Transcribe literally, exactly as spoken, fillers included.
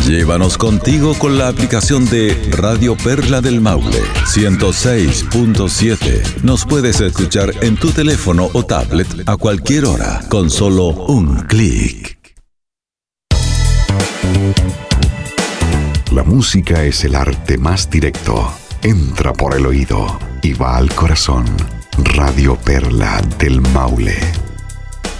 Llévanos contigo con la aplicación de Radio Perla del Maule ciento seis punto siete. Nos puedes escuchar en tu teléfono o tablet a cualquier hora con solo un clic. La música es el arte más directo. Entra por el oído y va al corazón. Radio Perla del Maule.